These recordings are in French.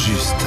juste.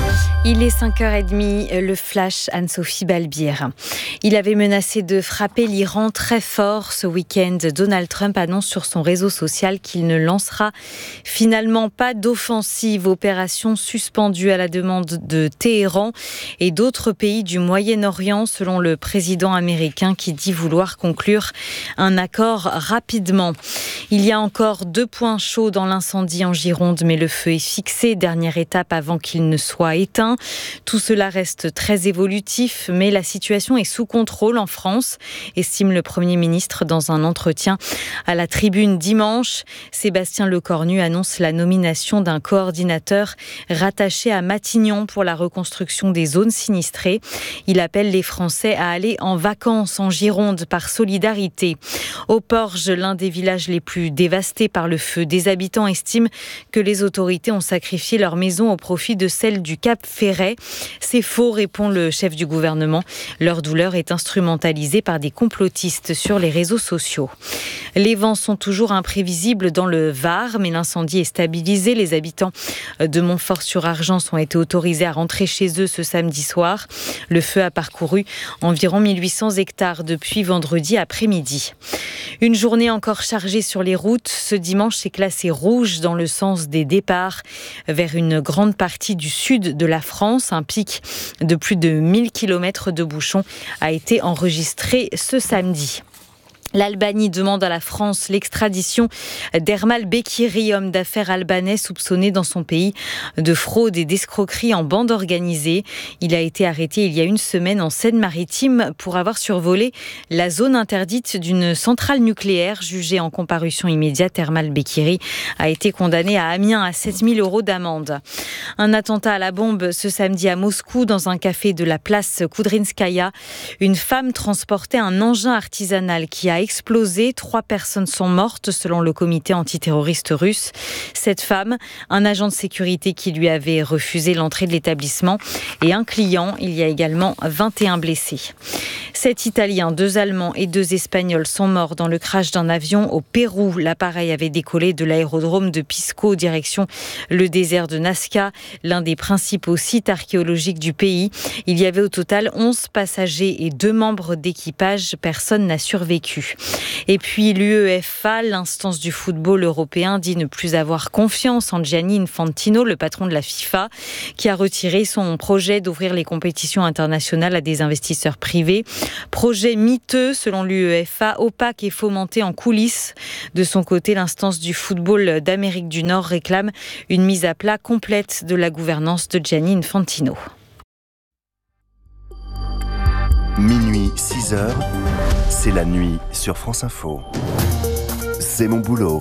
Il est 5h30, le flash Anne-Sophie Balbir. Il avait menacé de frapper l'Iran très fort ce week-end. Donald Trump annonce sur son réseau social qu'il ne lancera finalement pas d'offensive. Opération suspendue à la demande de Téhéran et d'autres pays du Moyen-Orient, selon le président américain qui dit vouloir conclure un accord rapidement. Il y a encore 2 points chauds dans l'incendie en Gironde, mais le feu est fixé. Dernière étape avant qu'il ne soit éteint. Tout cela reste très évolutif, mais la situation est sous contrôle en France, estime le Premier ministre dans un entretien à la Tribune dimanche. Sébastien Lecornu annonce la nomination d'un coordinateur rattaché à Matignon pour la reconstruction des zones sinistrées. Il appelle les Français à aller en vacances en Gironde par solidarité. Au Porge, l'un des villages les plus dévastés par le feu, des habitants estiment que les autorités ont sacrifié leur maison au profit de celle du Cap Ferret. C'est faux, répond le chef du gouvernement. Leur douleur est instrumentalisée par des complotistes sur les réseaux sociaux. Les vents sont toujours imprévisibles dans le Var, mais l'incendie est stabilisé. Les habitants de Montfort-sur-Argence ont été autorisés à rentrer chez eux ce samedi soir. Le feu a parcouru environ 1800 hectares depuis vendredi après-midi. Une journée encore chargée sur les routes. Ce dimanche, c'est classé rouge dans le sens des départs vers une grande partie du sud de la France. Un pic de plus de 1000 km de bouchons a été enregistré ce samedi. L'Albanie demande à la France l'extradition d'Ermal Bekiri, homme d'affaires albanais soupçonné dans son pays de fraude et d'escroquerie en bande organisée. Il a été arrêté il y a une semaine en Seine-Maritime pour avoir survolé la zone interdite d'une centrale nucléaire. Jugé en comparution immédiate, Ermal Bekiri a été condamné à Amiens à 7 000 € d'amende. Un attentat à la bombe ce samedi à Moscou dans un café de la place Koudrinskaya. Une femme transportait un engin artisanal qui a explosé. 3 personnes sont mortes selon le comité antiterroriste russe. Cette femme, un agent de sécurité qui lui avait refusé l'entrée de l'établissement et un client. Il y a également 21 blessés. 7 Italiens, 2 Allemands et 2 Espagnols sont morts dans le crash d'un avion au Pérou. L'appareil avait décollé de l'aérodrome de Pisco direction le désert de Nazca, l'un des principaux sites archéologiques du pays. Il y avait au total 11 passagers et 2 membres d'équipage. Personne n'a survécu. Et puis l'UEFA, l'instance du football européen, dit ne plus avoir confiance en Gianni Infantino, le patron de la FIFA, qui a retiré son projet d'ouvrir les compétitions internationales à des investisseurs privés. Projet miteux selon l'UEFA, opaque et fomenté en coulisses. De son côté, l'instance du football d'Amérique du Nord réclame une mise à plat complète de la gouvernance de Gianni Infantino. Minuit, 6h, c'est la nuit sur France Info. C'est mon boulot.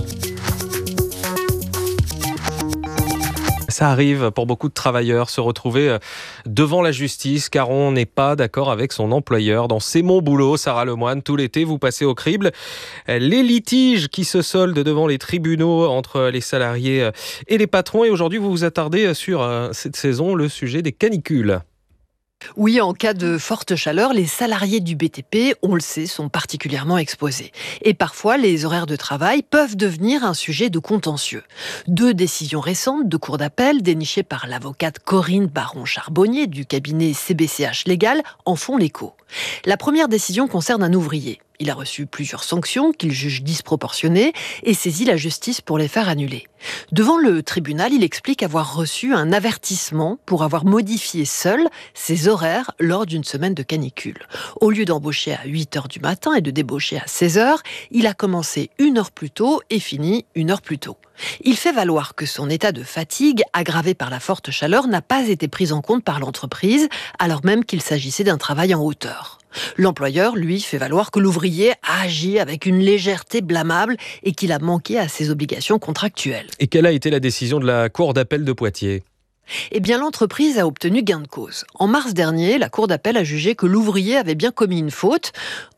Ça arrive pour beaucoup de travailleurs se retrouver devant la justice car on n'est pas d'accord avec son employeur. Dans C'est mon boulot, Sarah Lemoine, tout l'été, vous passez au crible les litiges qui se soldent devant les tribunaux entre les salariés et les patrons. Et aujourd'hui, vous vous attardez sur cette saison, le sujet des canicules. Oui, en cas de forte chaleur, les salariés du BTP, on le sait, sont particulièrement exposés. Et parfois, les horaires de travail peuvent devenir un sujet de contentieux. 2 décisions récentes de cour d'appel, dénichées par l'avocate Corinne Baron-Charbonnier du cabinet CBCH Légal, en font l'écho. La première décision concerne un ouvrier. Il a reçu plusieurs sanctions qu'il juge disproportionnées et saisit la justice pour les faire annuler. Devant le tribunal, il explique avoir reçu un avertissement pour avoir modifié seul ses horaires lors d'une semaine de canicule. Au lieu d'embaucher à 8h du matin et de débaucher à 16h, il a commencé 1 heure plus tôt et fini 1 heure plus tôt. Il fait valoir que son état de fatigue, aggravé par la forte chaleur, n'a pas été pris en compte par l'entreprise, alors même qu'il s'agissait d'un travail en hauteur. L'employeur, lui, fait valoir que l'ouvrier a agi avec une légèreté blâmable et qu'il a manqué à ses obligations contractuelles. Et quelle a été la décision de la Cour d'appel de Poitiers ? Eh bien, l'entreprise a obtenu gain de cause. En mars dernier, la Cour d'appel a jugé que l'ouvrier avait bien commis une faute.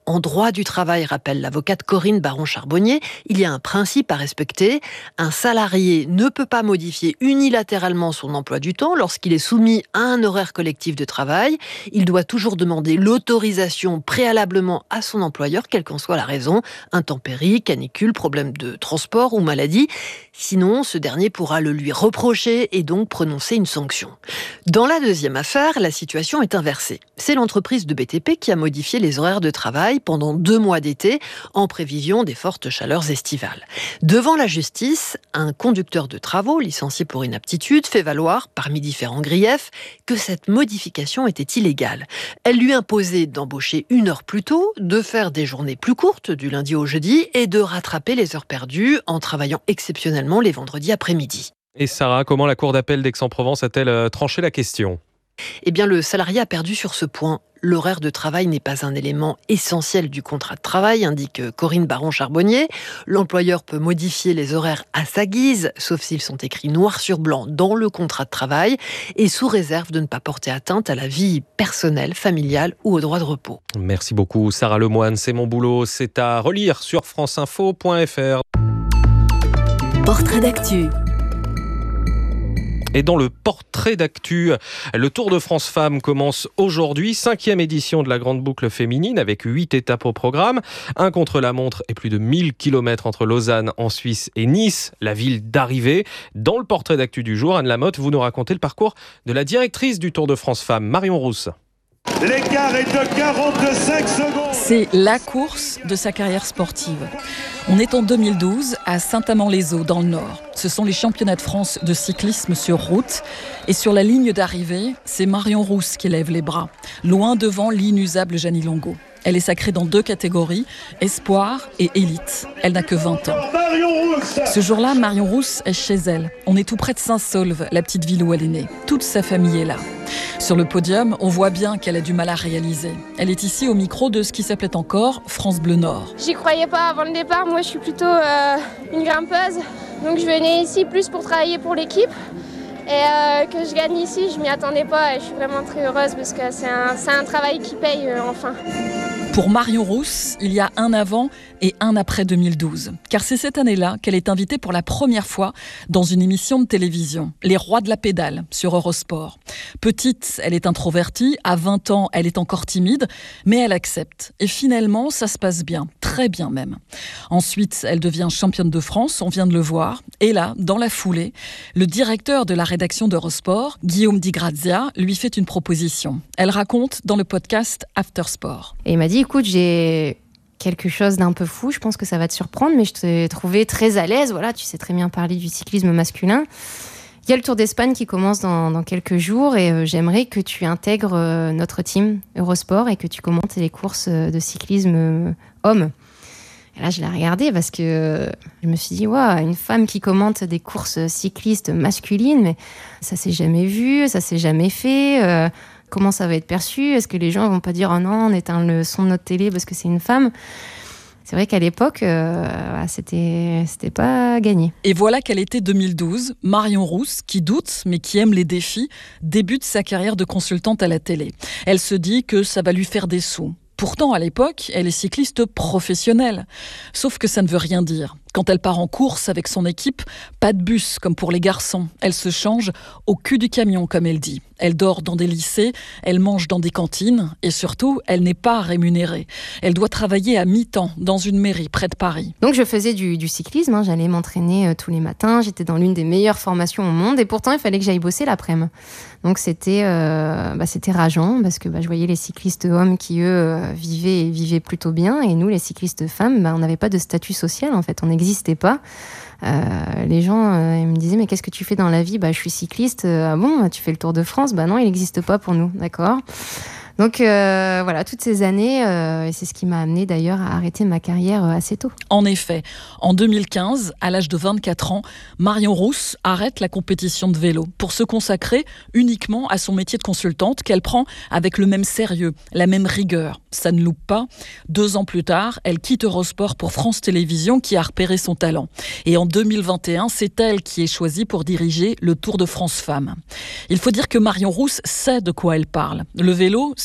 En droit du travail, rappelle l'avocate Corinne Baron-Charbonnier, il y a un principe à respecter. Un salarié ne peut pas modifier unilatéralement son emploi du temps lorsqu'il est soumis à un horaire collectif de travail. Il doit toujours demander l'autorisation préalablement à son employeur, quelle qu'en soit la raison, intempéries, canicule, problème de transport ou maladie. Sinon, ce dernier pourra le lui reprocher et donc prononcer une sanction. Dans la deuxième affaire, la situation est inversée. C'est l'entreprise de BTP qui a modifié les horaires de travail pendant 2 mois d'été en prévision des fortes chaleurs estivales. Devant la justice, un conducteur de travaux licencié pour inaptitude fait valoir, parmi différents griefs, que cette modification était illégale. Elle lui imposait d'embaucher 1 heure plus tôt, de faire des journées plus courtes du lundi au jeudi et de rattraper les heures perdues en travaillant exceptionnellement les vendredis après-midi. Et Sarah, comment la Cour d'appel d'Aix-en-Provence a-t-elle tranché la question ? Eh bien, le salarié a perdu sur ce point. L'horaire de travail n'est pas un élément essentiel du contrat de travail, indique Corinne Baron-Charbonnier. L'employeur peut modifier les horaires à sa guise, sauf s'ils sont écrits noir sur blanc dans le contrat de travail, et sous réserve de ne pas porter atteinte à la vie personnelle, familiale ou au droit de repos. Merci beaucoup Sarah Lemoine, c'est mon boulot, c'est à relire sur franceinfo.fr. Portrait d'actu. Et dans le portrait d'actu, le Tour de France Femmes commence aujourd'hui, 5e édition de la grande boucle féminine avec 8 étapes au programme, un contre-la-montre et plus de 1000 km entre Lausanne en Suisse et Nice, la ville d'arrivée. Dans le portrait d'actu du jour, Anne Lamotte, vous nous racontez le parcours de la directrice du Tour de France Femmes, Marion Rousse. L'écart est de 45 secondes. C'est la course de sa carrière sportive. On est en 2012 à Saint-Amand-les-Eaux dans le Nord. Ce sont les championnats de France de cyclisme sur route. Et sur la ligne d'arrivée, c'est Marion Rousse qui lève les bras, loin devant l'inusable Jeannie Longo. Elle est sacrée dans 2 catégories, espoir et élite. Elle n'a que 20 ans. Ce jour-là, Marion Rousse est chez elle. On est tout près de Saint-Saulve, la petite ville où elle est née. Toute sa famille est là. Sur le podium, on voit bien qu'elle a du mal à réaliser. Elle est ici au micro de ce qui s'appelait encore France Bleu Nord. J'y croyais pas avant le départ. Moi, je suis plutôt une grimpeuse. Donc, je venais ici plus pour travailler pour l'équipe. Et que je gagne ici, je m'y attendais pas et je suis vraiment très heureuse parce que c'est un travail qui paye enfin. Pour Marion Rousse, il y a un avant et un après 2012. Car c'est cette année-là qu'elle est invitée pour la première fois dans une émission de télévision, Les Rois de la Pédale, sur Eurosport. Petite, elle est introvertie. À 20 ans, elle est encore timide, mais elle accepte. Et finalement, ça se passe bien, très bien même. Ensuite, elle devient championne de France, on vient de le voir. Et là, dans la foulée, le directeur de la rédaction d'Eurosport, Guillaume Di Grazia, lui fait une proposition. Elle raconte dans le podcast After Sport. Et il m'a dit, écoute, j'ai quelque chose d'un peu fou, je pense que ça va te surprendre, mais je t'ai trouvé très à l'aise. Voilà, tu sais très bien parler du cyclisme masculin. Il y a le Tour d'Espagne qui commence dans quelques jours et j'aimerais que tu intègres notre team Eurosport et que tu commentes les courses de cyclisme hommes. Et là, je l'ai regardé parce que je me suis dit, waouh, une femme qui commente des courses cyclistes masculines, mais ça s'est jamais vu, ça s'est jamais fait. Comment ça va être perçu ? Est-ce que les gens vont pas dire, oh non, on éteint le son de notre télé parce que c'est une femme ? C'est vrai qu'à l'époque, c'était pas gagné. Et voilà qu'elle était 2012. Marion Rousse, qui doute, mais qui aime les défis, débute sa carrière de consultante à la télé. Elle se dit que ça va lui faire des sous. Pourtant, à l'époque, elle est cycliste professionnelle. Sauf que ça ne veut rien dire. Quand elle part en course avec son équipe, pas de bus comme pour les garçons. Elle se change au cul du camion, comme elle dit. Elle dort dans des lycées, elle mange dans des cantines et surtout, elle n'est pas rémunérée. Elle doit travailler à mi-temps dans une mairie près de Paris. Donc je faisais du cyclisme, j'allais m'entraîner tous les matins. J'étais dans l'une des meilleures formations au monde et pourtant, il fallait que j'aille bosser l'après-midi. Donc c'était rageant parce que je voyais les cyclistes hommes qui, eux, vivaient plutôt bien et nous, les cyclistes femmes, on n'avait pas de statut social en fait. On n'existait pas. Les gens ils me disaient mais qu'est-ce que tu fais dans la vie ? Je suis cycliste. Ah bon, tu fais le Tour de France ? Non, il n'existe pas pour nous, d'accord ? Donc voilà, toutes ces années, et c'est ce qui m'a amenée d'ailleurs à arrêter ma carrière assez tôt. En effet, en 2015, à l'âge de 24 ans, Marion Rousse arrête la compétition de vélo pour se consacrer uniquement à son métier de consultante qu'elle prend avec le même sérieux, la même rigueur. Ça ne loupe pas. 2 ans plus tard, elle quitte Eurosport pour France Télévisions qui a repéré son talent. Et en 2021, c'est elle qui est choisie pour diriger le Tour de France Femmes. Il faut dire que Marion Rousse sait de quoi elle parle. Le vélo,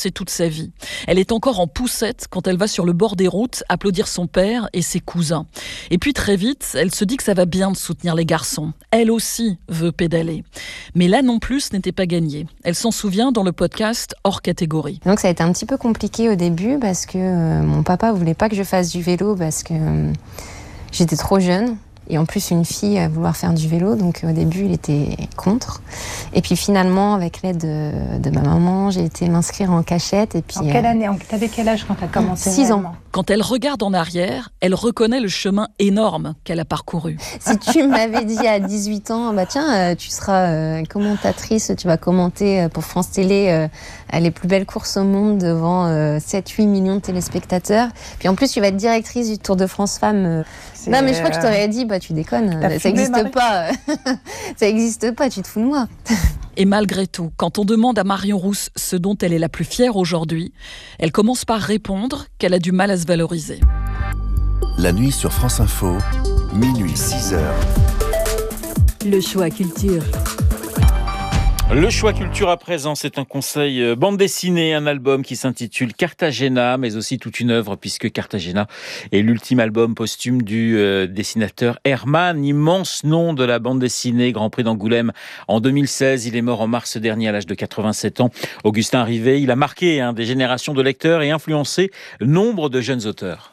c'est toute sa vie. Elle est encore en poussette quand elle va sur le bord des routes applaudir son père et ses cousins. Et puis très vite, elle se dit que ça va bien de soutenir les garçons. Elle aussi veut pédaler. Mais là non plus, ce n'était pas gagné. Elle s'en souvient dans le podcast Hors catégorie. Donc ça a été un petit peu compliqué au début parce que mon papa voulait pas que je fasse du vélo parce que j'étais trop jeune. Et en plus, une fille à vouloir faire du vélo, donc au début, il était contre. Et puis finalement, avec l'aide de ma maman, j'ai été m'inscrire en cachette. Et puis, en quelle année ? T'avais quel âge quand t'as commencé ? 6 ans. Quand elle regarde en arrière, elle reconnaît le chemin énorme qu'elle a parcouru. Si tu m'avais dit à 18 ans, bah tiens, tu seras commentatrice, tu vas commenter pour France Télé les plus belles courses au monde devant 7-8 millions de téléspectateurs. Puis en plus, tu vas être directrice du Tour de France Femmes. Non, mais je crois que je t'aurais dit, bah tu déconnes, ça n'existe pas. Ça n'existe pas, tu te fous de moi. Et malgré tout, quand on demande à Marion Rousse ce dont elle est la plus fière aujourd'hui, elle commence par répondre qu'elle a du mal à se valoriser. La nuit sur France Info, minuit 6h. Le choix culture. Le choix culture à présent, c'est un conseil bande dessinée, un album qui s'intitule Cartagena, mais aussi toute une œuvre puisque Cartagena est l'ultime album posthume du dessinateur Herman, immense nom de la bande dessinée, Grand Prix d'Angoulême en 2016. Il est mort en mars dernier à l'âge de 87 ans. Augustin Rivet, il a marqué des générations de lecteurs et influencé nombre de jeunes auteurs.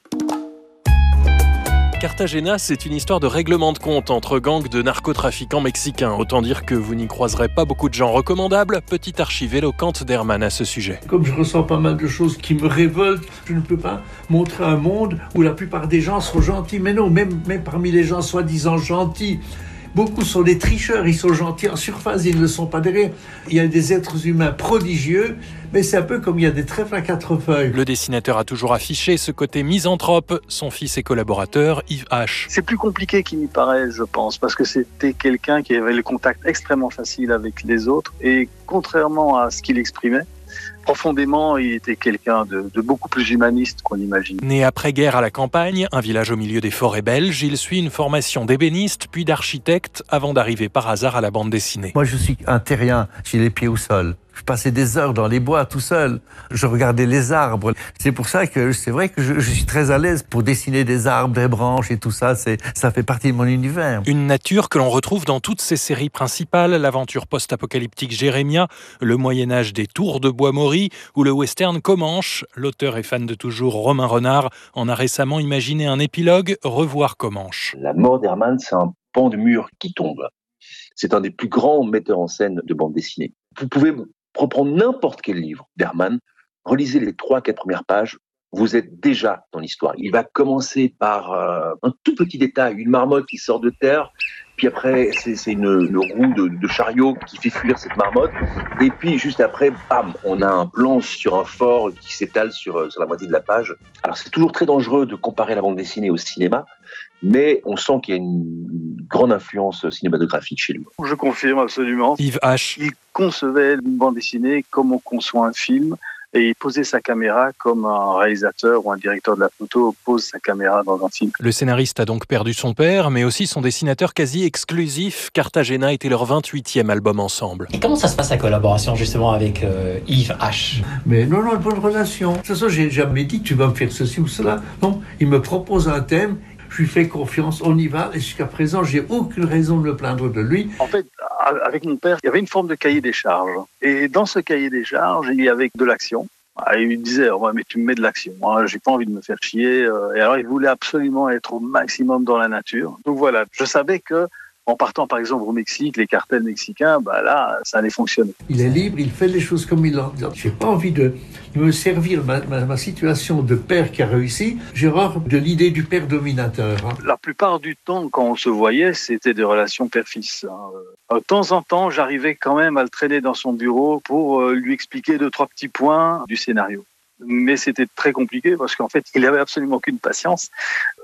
Cartagena, c'est une histoire de règlement de compte entre gangs de narcotrafiquants mexicains. Autant dire que vous n'y croiserez pas beaucoup de gens recommandables. Petite archive éloquente d'Herman à ce sujet. Comme je ressens pas mal de choses qui me révoltent, je ne peux pas montrer un monde où la plupart des gens sont gentils. Mais non, même parmi les gens soi-disant gentils, beaucoup sont des tricheurs, ils sont gentils en surface, ils ne le sont pas derrière. Il y a des êtres humains prodigieux, mais c'est un peu comme il y a des trèfles à 4 feuilles. Le dessinateur a toujours affiché ce côté misanthrope, son fils et collaborateur Yves H. C'est plus compliqué qu'il n'y paraît, je pense, parce que c'était quelqu'un qui avait le contact extrêmement facile avec les autres, et contrairement à ce qu'il exprimait, profondément, il était quelqu'un de beaucoup plus humaniste qu'on imagine. Né après-guerre à la campagne, un village au milieu des forêts belges, il suit une formation d'ébéniste puis d'architecte avant d'arriver par hasard à la bande dessinée. Moi, je suis un terrien, j'ai les pieds au sol. Je passais des heures dans les bois tout seul. Je regardais les arbres. C'est pour ça que c'est vrai que je suis très à l'aise pour dessiner des arbres, des branches et tout ça. Ça fait partie de mon univers. Une nature que l'on retrouve dans toutes ses séries principales, l'aventure post-apocalyptique Jérémia, le Moyen-Âge des Tours de Bois-Maury ou le western Comanche. L'auteur et fan de toujours Romain Renard en a récemment imaginé un épilogue, Revoir Comanche. La mort d'Herman, c'est un pan de mur qui tombe. C'est un des plus grands metteurs en scène de bande dessinée. Vous pouvez reprendre n'importe quel livre d'Herman, relisez les 3-4 premières pages, vous êtes déjà dans l'histoire. Il va commencer par un tout petit détail, une marmotte qui sort de terre, puis après c'est une roue de chariot qui fait fuir cette marmotte, et puis juste après, bam, on a un plan sur un fort qui s'étale sur la moitié de la page. Alors c'est toujours très dangereux de comparer la bande dessinée au cinéma, mais on sent qu'il y a une grande influence cinématographique chez lui. Je confirme absolument. Yves H. Il concevait une bande dessinée comme on conçoit un film, et il posait sa caméra comme un réalisateur ou un directeur de la photo pose sa caméra dans un film. Le scénariste a donc perdu son père, mais aussi son dessinateur quasi exclusif. Cartagena était leur 28e album ensemble. Et comment ça se passe la collaboration justement avec Yves H? Mais non, une bonne relation. De toute façon, j'ai jamais dit tu vas me faire ceci ou cela. Non, il me propose un thème. Je lui fais confiance, on y va, et jusqu'à présent, j'ai aucune raison de me plaindre de lui. En fait, avec mon père, il y avait une forme de cahier des charges. Et dans ce cahier des charges, il y avait de l'action. Il me disait, ouais, mais tu me mets de l'action, hein, j'ai pas envie de me faire chier. Et alors, il voulait absolument être au maximum dans la nature. Donc voilà, je savais que en partant par exemple au Mexique, les cartels mexicains, là, ça allait fonctionner. Il est libre, il fait les choses comme il l'entend. J'ai pas envie de me servir ma situation de père qui a réussi. J'ai horreur de l'idée du père dominateur. La plupart du temps, quand on se voyait, c'était des relations père-fils. De temps en temps, j'arrivais quand même à le traîner dans son bureau pour lui expliquer 2-3 petits points du scénario. Mais c'était très compliqué parce qu'en fait, il avait absolument aucune patience.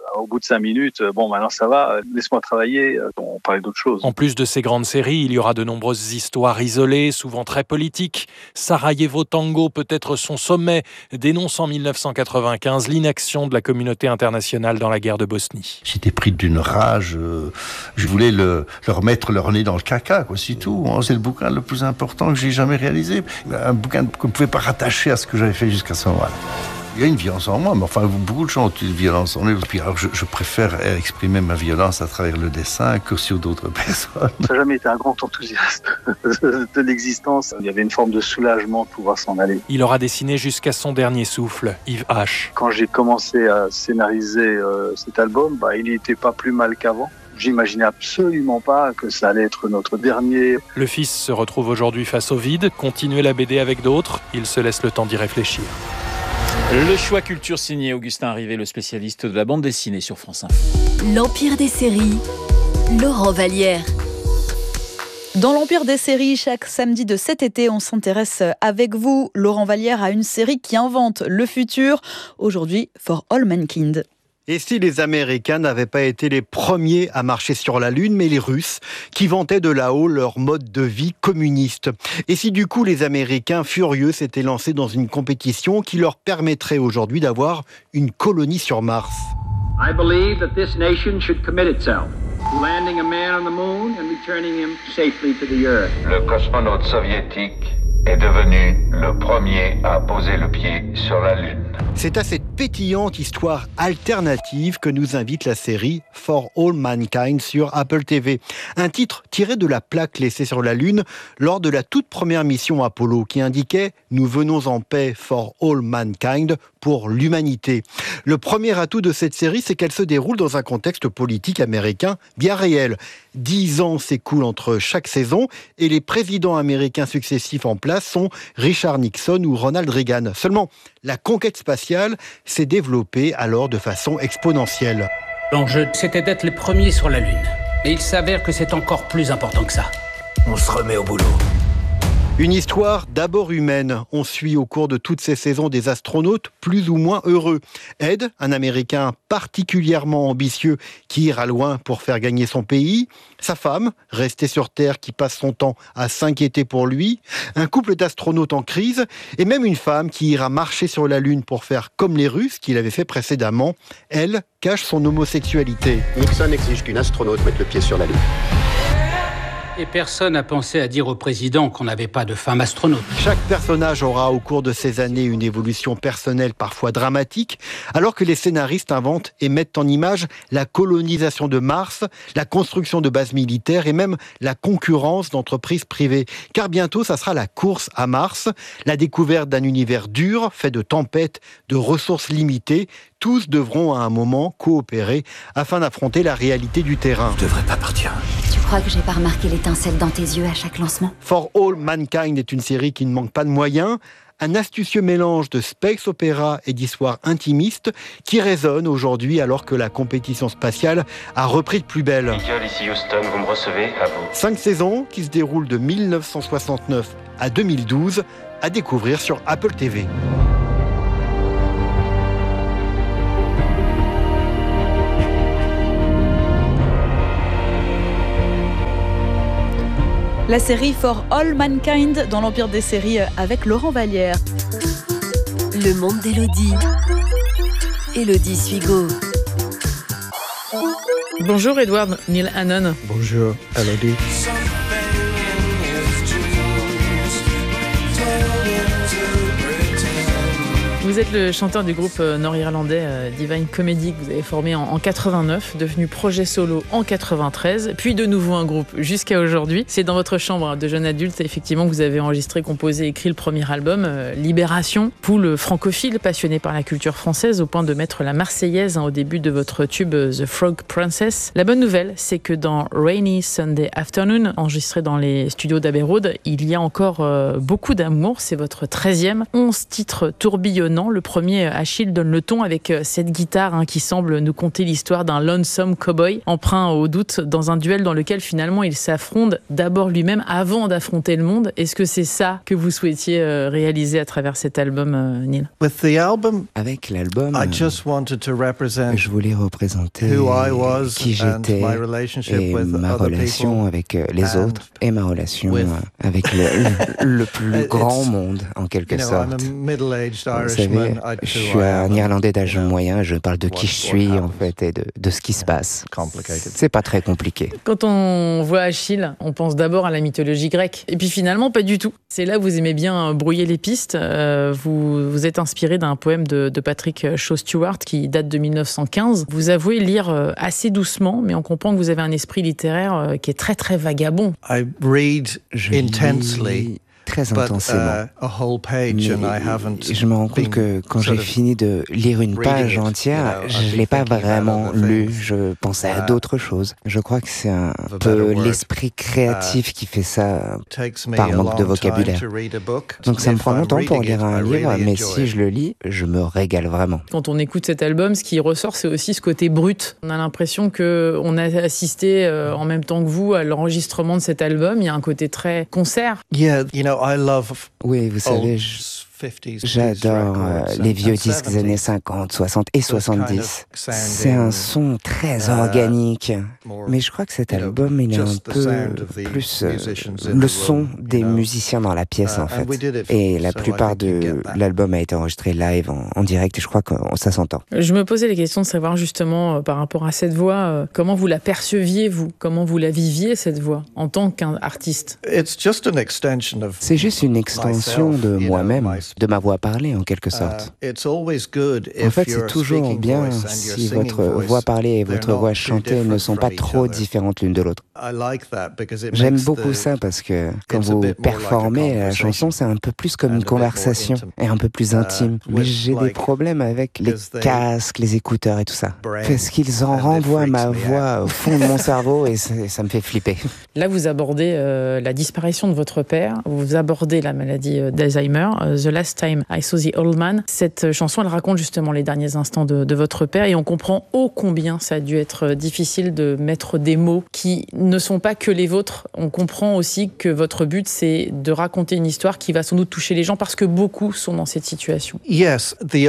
Au bout de 5 minutes, bon, maintenant ça va, laisse-moi travailler, on parlait d'autre chose. En plus de ces grandes séries, il y aura de nombreuses histoires isolées, souvent très politiques. Sarajevo Tango peut être son sommet, dénonce en 1995 l'inaction de la communauté internationale dans la guerre de Bosnie. J'étais pris d'une rage, je voulais leur mettre leur nez dans le caca, quoi, c'est tout. C'est le bouquin le plus important que j'ai jamais réalisé. Un bouquin qu'on ne pouvait pas rattacher à ce que j'avais fait jusqu'à ce moment-là. Il y a une violence en moi, mais enfin, beaucoup de gens ont une violence en eux. Puis alors, je préfère exprimer ma violence à travers le dessin que sur d'autres personnes. Ça n'a jamais été un grand enthousiaste de l'existence. Il y avait une forme de soulagement de pouvoir s'en aller. Il aura dessiné jusqu'à son dernier souffle, Yves H. Quand j'ai commencé à scénariser cet album, il n'était pas plus mal qu'avant. J'imaginais absolument pas que ça allait être notre dernier. Le fils se retrouve aujourd'hui face au vide. Continuer la BD avec d'autres, il se laisse le temps d'y réfléchir. Le choix culture signé Augustin Rivet, le spécialiste de la bande dessinée sur France Info. L'Empire des séries, Laurent Vallière. Dans l'Empire des séries, chaque samedi de cet été, on s'intéresse avec vous, Laurent Vallière, à une série qui invente le futur. Aujourd'hui, For All Mankind. Et si les Américains n'avaient pas été les premiers à marcher sur la Lune, mais les Russes, qui vantaient de là-haut leur mode de vie communiste. Et si du coup les Américains furieux s'étaient lancés dans une compétition qui leur permettrait aujourd'hui d'avoir une colonie sur Mars. I believe that this nation should commit itself to landing a man on the moon and returning him safely to the earth. Le cosmonaute soviétique est devenu le premier à poser le pied sur la Lune. C'est à cette pétillante histoire alternative que nous invite la série For All Mankind sur Apple TV. Un titre tiré de la plaque laissée sur la Lune lors de la toute première mission Apollo qui indiquait « Nous venons en paix for all mankind » pour l'humanité. Le premier atout de cette série, c'est qu'elle se déroule dans un contexte politique américain bien réel. 10 ans s'écoulent entre chaque saison et les présidents américains successifs en place sont Richard Nixon ou Ronald Reagan. Seulement, la conquête spatiale s'est développée alors de façon exponentielle. L'enjeu, c'était d'être les premiers sur la Lune. Mais il s'avère que c'est encore plus important que ça. On se remet au boulot. Une histoire d'abord humaine. On suit au cours de toutes ces saisons des astronautes plus ou moins heureux. Ed, un Américain particulièrement ambitieux qui ira loin pour faire gagner son pays. Sa femme, restée sur Terre, qui passe son temps à s'inquiéter pour lui. Un couple d'astronautes en crise. Et même une femme qui ira marcher sur la Lune pour faire comme les Russes qu'il avait fait précédemment. Elle cache son homosexualité. Nixon exige qu'une astronaute mette le pied sur la Lune. Et personne n'a pensé à dire au président qu'on n'avait pas de femme astronaute. Chaque personnage aura au cours de ces années une évolution personnelle parfois dramatique, alors que les scénaristes inventent et mettent en image la colonisation de Mars, la construction de bases militaires et même la concurrence d'entreprises privées. Car bientôt, ça sera la course à Mars, la découverte d'un univers dur, fait de tempêtes, de ressources limitées. Tous devront à un moment coopérer afin d'affronter la réalité du terrain. Je devrais pas partir. Tu crois que j'ai pas remarqué l'étincelle dans tes yeux à chaque lancement ? For All Mankind est une série qui ne manque pas de moyens, un astucieux mélange de space opéra et d'histoire intimiste qui résonne aujourd'hui alors que la compétition spatiale a repris de plus belle. Miguel, ici Houston, vous me recevez, à vous. 5 saisons qui se déroulent de 1969 à 2012 à découvrir sur Apple TV. La série For All Mankind dans l'Empire des séries avec Laurent Vallière. Le monde d'Élodie. Élodie Suigo. Bonjour Edward Neil Hannon. Bonjour Élodie. Vous êtes le chanteur du groupe nord-irlandais Divine Comedy que vous avez formé en 89, devenu projet solo en 93, puis de nouveau un groupe jusqu'à aujourd'hui. C'est dans votre chambre de jeune adulte, effectivement, que vous avez enregistré, composé, écrit le premier album, Libération. Vous, le francophile, passionné par la culture française, au point de mettre la Marseillaise au début de votre tube The Frog Princess. La bonne nouvelle, c'est que dans Rainy Sunday Afternoon, enregistré dans les studios d'Abbey Road, il y a encore beaucoup d'amour. C'est votre 13e, 11 titres tourbillonnants, brillant. Le premier, Achille, donne le ton avec cette guitare qui semble nous conter l'histoire d'un lonesome cowboy emprunt au doute dans un duel dans lequel finalement il s'affronte d'abord lui-même avant d'affronter le monde. Est-ce que c'est ça que vous souhaitiez réaliser à travers cet album, Neil? Avec l'album, je voulais représenter qui j'étais et ma relation avec les autres et ma relation avec le plus grand monde, en quelque sorte. Vous savez, je suis un Irlandais d'âge moyen, je parle de qui je suis, en fait, et de ce qui se passe. C'est pas très compliqué. Quand on voit Achille, on pense d'abord à la mythologie grecque. Et puis finalement, pas du tout. C'est là où vous aimez bien brouiller les pistes. Vous êtes inspiré d'un poème de Patrick Shaw-Stewart qui date de 1915. Vous avouez lire assez doucement, mais on comprend que vous avez un esprit littéraire qui est très très vagabond. Je lis très intensément. Mais je me rends compte que quand j'ai fini de lire une page entière, je ne l'ai pas vraiment lu. Je pensais à d'autres choses. Je crois que c'est un peu l'esprit créatif qui fait ça par manque de vocabulaire. Donc ça me prend longtemps pour lire un livre, mais si je le lis, je me régale vraiment. Quand on écoute cet album, ce qui ressort, c'est aussi ce côté brut. On a l'impression qu'on a assisté en même temps que vous à l'enregistrement de cet album. Il y a un côté très concert. Oui, vous savez, j'adore les vieux disques des années 50, 60 et 70. C'est un son très organique. Mais je crois que cet album, il est un peu plus le son des musiciens dans la pièce, en fait. Et la plupart de l'album a été enregistré live, en direct, et je crois que ça s'entend. Je me posais la question de savoir justement, par rapport à cette voix, comment vous la perceviez, vous? Comment vous la viviez, cette voix, en tant qu'artiste? C'est juste une extension de moi-même, de ma voix parlée en quelque sorte. En fait, c'est toujours bien si votre voix parlée et votre voix chantée ne sont pas trop différentes l'une de l'autre. J'aime beaucoup ça parce que quand vous performez la chanson, c'est un peu plus comme une conversation et un peu plus intime. Mais j'ai des problèmes avec les casques, les écouteurs et tout ça. Parce qu'ils en renvoient ma voix au fond de mon cerveau et ça me fait flipper. Là, vous abordez la disparition de votre père, vous abordez la maladie d'Alzheimer, The Last Time I Saw the Old Man. Cette chanson, elle raconte justement les derniers instants de votre père et on comprend ô combien ça a dû être difficile de mettre des mots qui ne sont pas que les vôtres. On comprend aussi que votre but, c'est de raconter une histoire qui va sans doute toucher les gens parce que beaucoup sont dans cette situation. La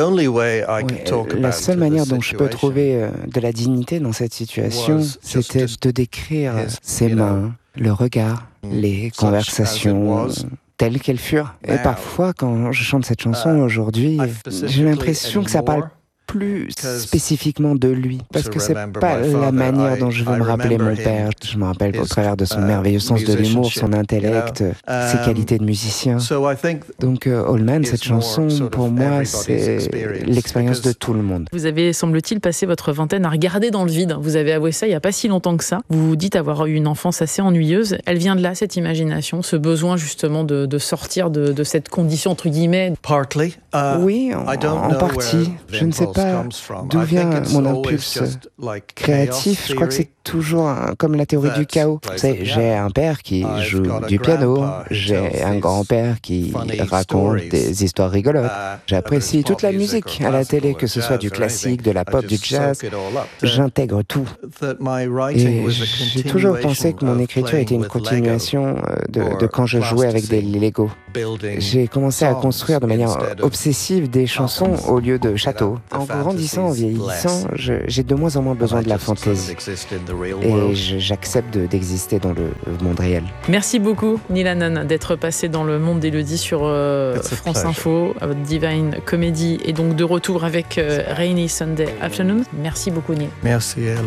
seule manière dont je peux trouver de la dignité dans cette situation, c'était de décrire ses mains, le regard, les conversations telles qu'elles furent. Et parfois, quand je chante cette chanson aujourd'hui, j'ai l'impression que ça parle plus spécifiquement de lui, parce que c'est pas la manière dont je veux me rappeler mon père. Je me rappelle au travers de son merveilleux sens de l'humour, son intellect, ses qualités de musicien. Donc Old Man, cette chanson, pour moi, c'est l'expérience de tout le monde. Vous avez, semble-t-il, passé votre vingtaine à regarder dans le vide. Vous avez avoué ça il n'y a pas si longtemps que ça. Vous vous dites avoir eu une enfance assez ennuyeuse. Elle vient de là, cette imagination, ce besoin justement de sortir de cette condition, entre guillemets. Oui, en partie. Je ne sais pas d'où vient mon impulse créatif. Je crois que c'est toujours comme la théorie du chaos. Vous savez, j'ai un père qui joue du piano, j'ai un grand-père qui raconte des histoires rigolotes. J'apprécie toute la musique à la télé, que ce soit du classique, de la pop, du jazz. J'intègre tout. Et j'ai toujours pensé que mon écriture était une continuation de quand je jouais avec des Lego. J'ai commencé à construire de manière obsessive des chansons au lieu de châteaux. En grandissant, en vieillissant, j'ai de moins en moins besoin de la fantaisie. Et j'accepte d'exister dans le monde réel. Merci beaucoup, Neil Hannon, d'être passé dans le monde d'Élodie sur France Info, Divine Comedy, et donc de retour avec Rainy Sunday Afternoon. Merci beaucoup, Neil. Merci, Elle.